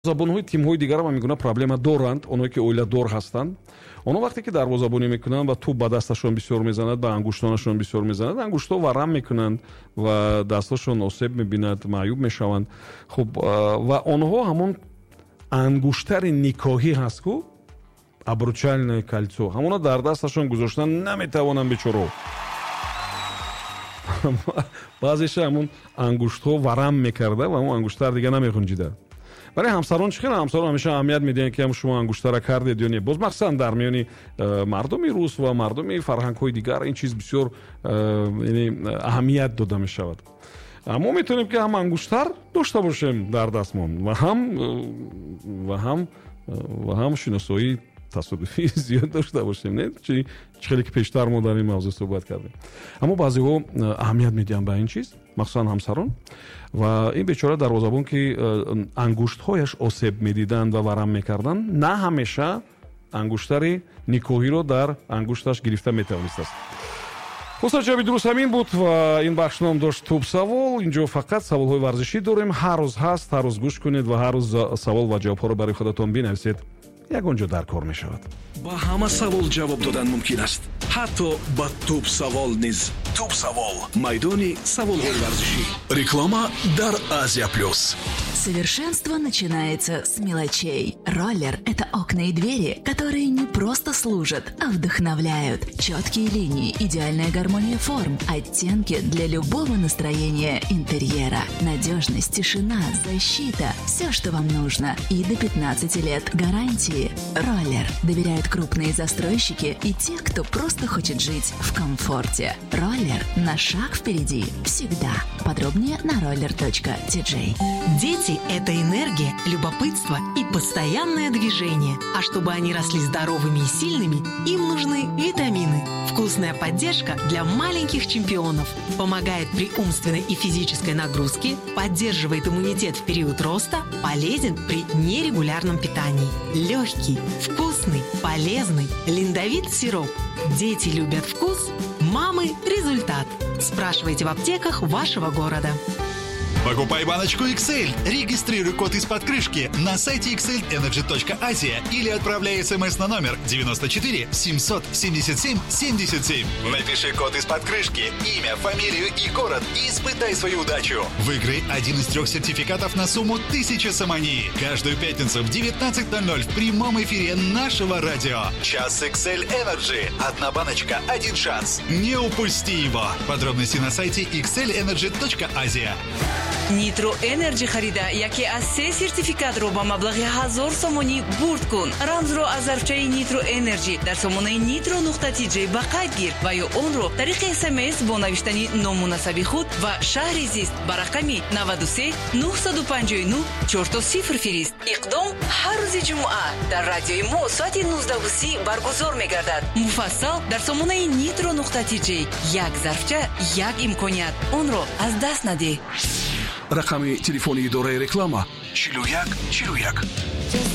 дарвозабонҳои тимҳои дигарам ҳамин гуна проблема доранд. Онҳое ки оиладор ҳастанд, онҳо вақте ки дарвозабонӣ мекунанд ва тӯб ба дасташон бисёр мезанад, ба ангуштонашон бисёр мезанад, ангуштҳо варам мекунанд ва дасташон осеб мебинад, маъюб мешаванд. Хуб, ва онҳо ҳамон ангуштари никоҳӣ ҳаст ку обручальное кольцо, ҳамона дар дасташон гузоштан наметавонанд бечораҳо. баъзеша ҳамон ангуштҳо варам мекарда ва ҳамон ангуштар дига намехунҷида. барои ҳамсарон чӣ хеле ҳамсарон ҳамеша аҳамият медиҳанд ки шумо ангуштара кардед ё не. Боз махсусан дар миёни мардуми рус ва мардуми фарҳангҳои дигар ин чиз бисёр аҳамият дода мешавад. мо метавонем ки ҳам ангуштар дошта бошем дар дастмон ва ҳам шиносоии тасодуфӣ зиёд дошта бошем. Не чӣ хеле ки пештар мо дар ин мавзӯъ суҳбат кардем. Аммо баъзеҳо аҳамият медиҳанд ба ин чиз, махсусан ҳамсарон. ва ин бечора дарвозабон ки ангуштҳояш осеб медиданд ва варам мекарданд, на ҳамеша ангуштари никоҳиро дар ангушташ гирифта метавонистааст. хусад ҷавоби дуруст ҳамин буд ва ин бахшном дошт тӯб савол. Инҷо фақат саволҳои варзишӣ дорем. ҳар рӯз ҳаст, ҳар рӯз гӯш кунед ва ҳар рӯз савол ва ҷавобҳоро барои худатон бинависед. ягон ҷо дар кор мешавад. ба ҳама савол ҷавоб додан мумкин аст, ҳатто ба тӯб савол низ. Тӯб савол, майдони саволҳои варзишӣ. Реклама дар Азия Плюс. Совершенство начинается с мелочей. Роллер – это окна и двери, которые не просто служат, а вдохновляют. Четкие линии, идеальная гармония форм, оттенки для любого настроения интерьера. Надежность, тишина, защита – все, что вам нужно. И до 15 лет гарантии. Роллер доверяют крупные застройщики и те, кто просто хочет жить в комфорте. Роллер – на шаг впереди. Всегда. Подробнее на roller.tj. Дети – это энергия, любопытство и постоянное движение. А чтобы они росли здоровыми и сильными, им нужны витамины. Вкусная поддержка для маленьких чемпионов. Помогает при умственной и физической нагрузке, поддерживает иммунитет в период роста, полезен при нерегулярном питании. Легкий, вкусный, полезный, линдовит сироп. Дети любят вкус, мамы – результат. Спрашивайте в аптеках вашего города. Покупай баночку XL, регистрируй код из-под крышки на сайте xlenergy.asia или отправляй смс на номер 94 777 77. Напиши код из-под крышки, имя, фамилию и город и испытай свою удачу. Выиграй один из 3 сертификатов на сумму 1000 самани. Каждую пятницу в 19:00 в прямом эфире нашего радио. Час XL Energy. Одна баночка, один шанс. Не упусти его. Подробности на сайте xlenergy.asia. Nitro Energy харида яке аз 3 сертификатро ба маблағи 1000 сомонӣ бурд кун. Рамзро аз зарфчаи Nitro Energy дар сомонаи nitro.tj ба қайд гир ва ё онро тариқи SMS бо навиштани ному насаби худ ва шаҳри зист ба рақами 93 959 40 фирист. Иқдом ҳар рӯзи ҷумъа дар радиои мо соати 19:30 баргузор мегардад. Муфассал дар сомонаи nitro.tj. Як зарфча, як имконият. Онро аз даст надеҳ. Рақами телефони идораи реклама 41 41.